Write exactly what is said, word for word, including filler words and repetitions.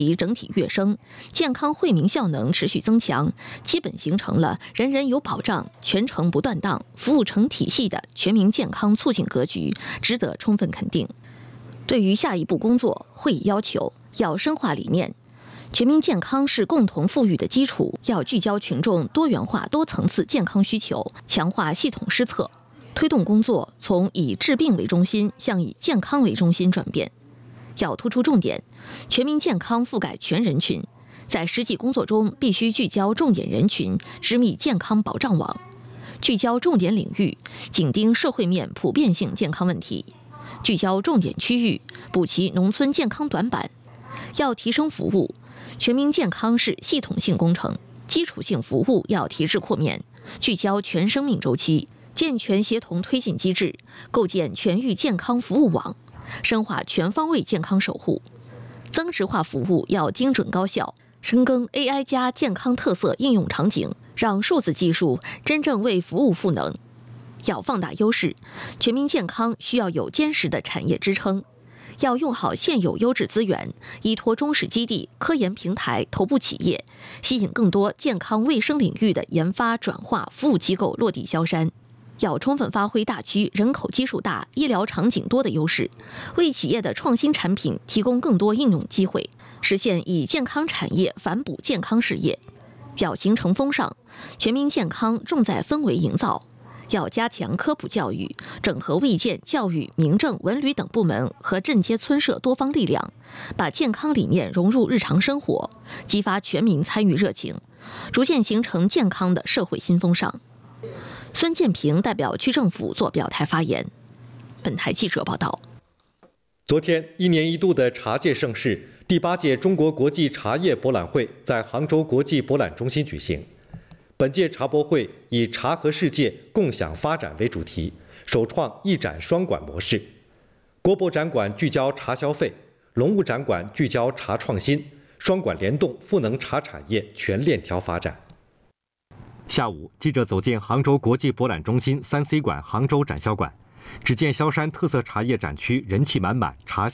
其整体跃升，健康惠民效能持续增强，基本形成了人人有保障、全程不断档、服务成体系的全民健康促进格局，值得充分肯定。对于下一步工作，会议要求要深化理念。全民健康是共同富裕的基础，要聚焦群众多元化、多层次健康需求，强化系统施策，推动工作从以治病为中心向以健康为中心转变。要突出重点，全民健康覆盖全人群，在实际工作中必须聚焦重点人群，织密健康保障网，聚焦重点领域，紧盯社会面普遍性健康问题，聚焦重点区域，补齐农村健康短板。要提升服务，全民健康是系统性工程，基础性服务要提质扩面，聚焦全生命周期，健全协同推进机制，构建全域健康服务网，深化全方位健康守护。增值化服务要精准高效，深耕 A I 加健康特色应用场景，让数字技术真正为服务赋能。要放大优势，全民健康需要有坚实的产业支撑，要用好现有优质资源，依托中实基地、科研平台、头部企业，吸引更多健康卫生领域的研发转化服务机构落地萧山。要充分发挥大区人口基数大、医疗场景多的优势，为企业的创新产品提供更多应用机会，实现以健康产业反哺健康事业。要形成风尚，全民健康重在氛围营造。要加强科普教育，整合卫健、教育、民政、文旅等部门和镇街村社多方力量，把健康理念融入日常生活，激发全民参与热情，逐渐形成健康的社会新风尚。孙建平代表区政府作表态发言。本台记者报道。 昨天，一年一度的茶界盛事——第八届中国国际茶叶博览会在杭州国际博览中心举行。本届茶博会以“茶和世界共享发展”为主题，首创一展双馆模式。国博展馆聚焦茶消费，龙物展馆聚焦茶创新，双馆联动赋能茶产业全链条发展。下午，记者走进杭州国际博览中心三 C 馆杭州展销馆，只见萧山特色茶叶展区人气满满，茶